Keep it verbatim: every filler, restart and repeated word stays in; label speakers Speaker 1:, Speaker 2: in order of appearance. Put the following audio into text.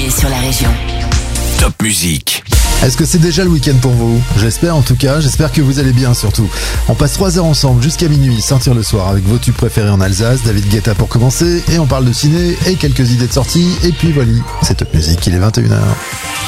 Speaker 1: sur la région.
Speaker 2: Top Musique.
Speaker 3: Est-ce que c'est déjà le week-end pour vous? J'espère en tout cas, j'espère que vous allez bien surtout. On passe trois heures ensemble jusqu'à minuit, Sentir le soir avec vos tubes préférés en Alsace, David Guetta pour commencer, et on parle de ciné et quelques idées de sortie, et puis voilà, c'est Top Musique, il est vingt et une heures.